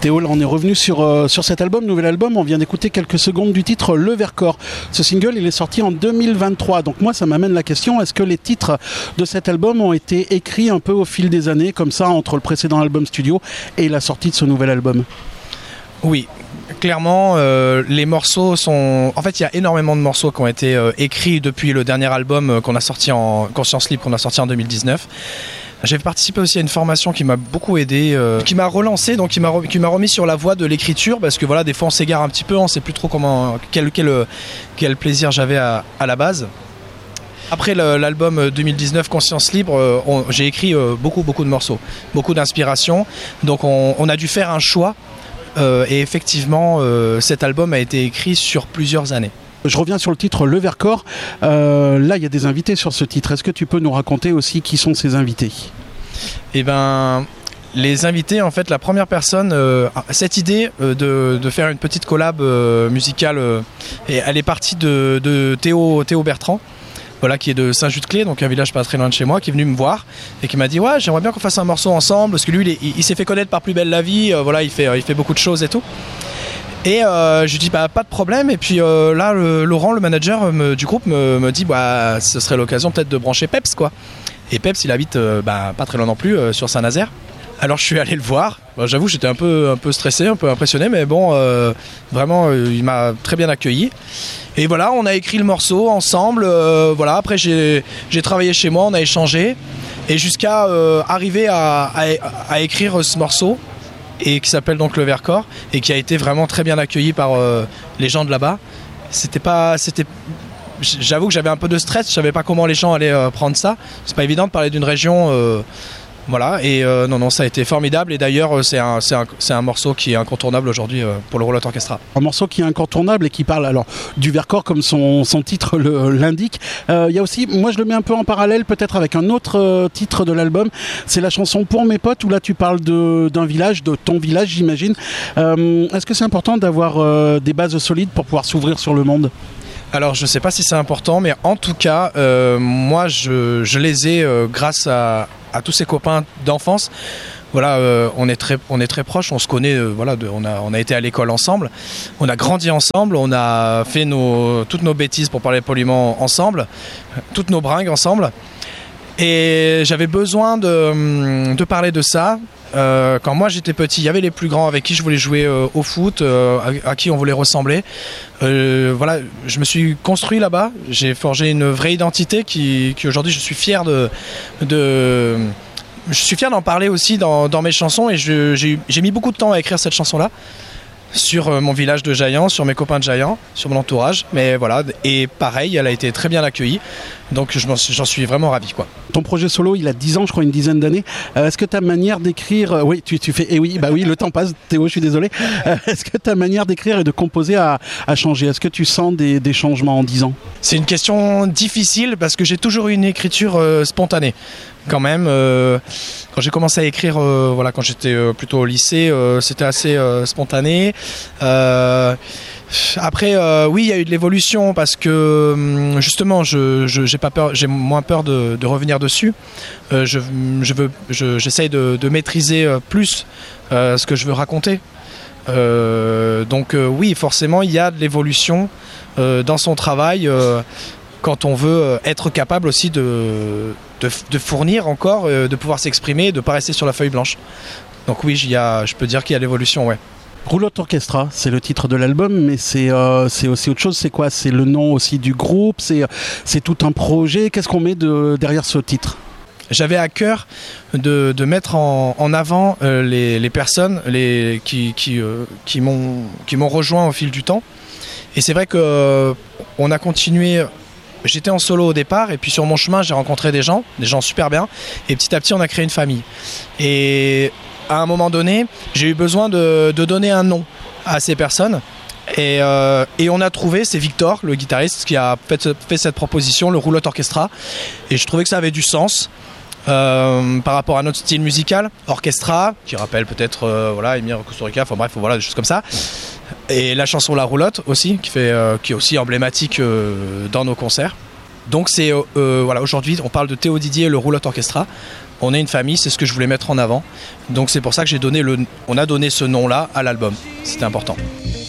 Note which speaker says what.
Speaker 1: Théo, là, on est revenu sur cet album, nouvel album. On vient d'écouter quelques secondes du titre Le Vercors. Ce single, il est sorti en 2023. Donc moi, ça m'amène la question, est-ce que les titres de cet album ont été écrits un peu au fil des années, comme ça, entre le précédent album studio et la sortie de ce nouvel album?
Speaker 2: Oui, clairement, les morceaux sont... En fait, il y a énormément de morceaux qui ont été écrits depuis le dernier album qu'on a sorti en Conscience Libre, qu'on a sorti en 2019. J'ai participé aussi à une formation qui m'a beaucoup aidé, qui m'a relancé, donc qui m'a remis sur la voie de l'écriture, parce que voilà, des fois on s'égare un petit peu, on ne sait plus trop quel plaisir j'avais à la base. Après l'album 2019 Conscience Libre, j'ai écrit beaucoup de morceaux, beaucoup d'inspiration, donc on a dû faire un choix, et effectivement cet album a été écrit sur plusieurs années.
Speaker 1: Je reviens sur le titre Le Vercors. Là, il y a des invités sur ce titre. Est-ce que tu peux nous raconter aussi qui sont ces invités?
Speaker 2: Eh ben, les invités, en fait, la première personne, cette idée de faire une petite collab musicale, elle est partie de Théo Bertrand, voilà, qui est de Saint-Just-Clé, donc un village pas très loin de chez moi, qui est venu me voir et qui m'a dit ouais, j'aimerais bien qu'on fasse un morceau ensemble, parce que lui, il s'est fait connaître par Plus belle la vie, voilà, il fait beaucoup de choses et tout. Et je lui dis bah pas de problème, et puis là Laurent, le manager du groupe, me dit bah ce serait l'occasion peut-être de brancher Peps, quoi. Et Peps, il habite pas très loin non plus, sur Saint-Nazaire. Alors je suis allé le voir. Bon, j'avoue, j'étais un peu stressé, un peu impressionné, mais bon, vraiment il m'a très bien accueilli. Et voilà, on a écrit le morceau ensemble, voilà. Après j'ai travaillé chez moi, on a échangé, et jusqu'à arriver à écrire ce morceau, et qui s'appelle donc Le Vercors, et qui a été vraiment très bien accueilli par les gens de là-bas. J'avoue que j'avais un peu de stress, je savais pas comment les gens allaient prendre ça. C'est pas évident de parler d'une région, voilà. Et non, ça a été formidable. Et d'ailleurs, c'est un morceau qui est incontournable aujourd'hui pour le Roulotte Orchestra.
Speaker 1: Un morceau qui est incontournable et qui parle alors du Vercors comme son titre l'indique. Il y a aussi, moi je le mets un peu en parallèle peut-être avec un autre titre de l'album. C'est la chanson Pour mes potes, où là tu parles d'un village, de ton village, j'imagine. Est-ce que c'est important d'avoir des bases solides pour pouvoir s'ouvrir sur le monde?
Speaker 2: Alors je sais pas si c'est important, mais en tout cas moi je les ai grâce à tous ces copains d'enfance. Voilà, on est très proches, on se connaît, voilà, on a été à l'école ensemble, on a grandi ensemble, on a fait toutes nos bêtises, pour parler poliment, ensemble, toutes nos bringues ensemble. Et j'avais besoin de parler de ça. Quand moi j'étais petit, il y avait les plus grands avec qui je voulais jouer au foot, à qui on voulait ressembler. Voilà, je me suis construit là-bas, j'ai forgé une vraie identité qui aujourd'hui je suis fier je suis fier d'en parler aussi dans mes chansons, et j'ai mis beaucoup de temps à écrire cette chanson-là, sur mon village de Jaillant, sur mes copains de Jaillant, sur mon entourage. Mais voilà, et pareil, elle a été très bien accueillie, donc j'en suis vraiment ravi, quoi.
Speaker 1: Ton projet solo, il a 10 ans, je crois, une dizaine d'années. Est-ce que ta manière d'écrire... oui, tu fais... Eh oui, bah oui, le temps passe, Théo, je suis désolé. Est-ce que ta manière d'écrire et de composer a changé? Est-ce que tu sens des changements en 10 ans? C'est
Speaker 2: une question difficile, parce que j'ai toujours eu une écriture spontanée. Quand même, quand j'ai commencé à écrire, voilà, quand j'étais plutôt au lycée, c'était assez spontané. Après, oui, il y a eu de l'évolution, parce que justement, j'ai pas peur, j'ai moins peur de revenir dessus. J'essaye de maîtriser plus ce que je veux raconter. Donc oui, forcément, il y a de l'évolution dans son travail. Quand on veut être capable aussi de fournir encore, de pouvoir s'exprimer, de ne pas rester sur la feuille blanche. Donc oui, je peux dire qu'il y a l'évolution, ouais.
Speaker 1: Roulotte Orchestra, c'est le titre de l'album, mais c'est aussi autre chose. C'est quoi? C'est le nom aussi du groupe, c'est tout un projet. Qu'est-ce qu'on met derrière ce titre?
Speaker 2: J'avais à cœur de mettre en avant les personnes qui m'ont rejoint au fil du temps. Et c'est vrai qu'on a continué. J'étais en solo au départ, et puis sur mon chemin j'ai rencontré des gens super bien, et petit à petit on a créé une famille. Et à un moment donné, j'ai eu besoin de donner un nom à ces personnes, et on a trouvé, c'est Victor, le guitariste, qui a fait cette proposition, le Roulotte Orchestra, et je trouvais que ça avait du sens par rapport à notre style musical, orchestra, qui rappelle peut-être voilà, Émir Kusturica, enfin bref, voilà, des choses comme ça. Et la chanson La Roulotte aussi, qui est aussi emblématique dans nos concerts. Donc c'est voilà, aujourd'hui on parle de Théo Didier et le Roulotte Orchestra. On est une famille, c'est ce que je voulais mettre en avant. Donc c'est pour ça que on a donné ce nom-là à l'album. C'était important.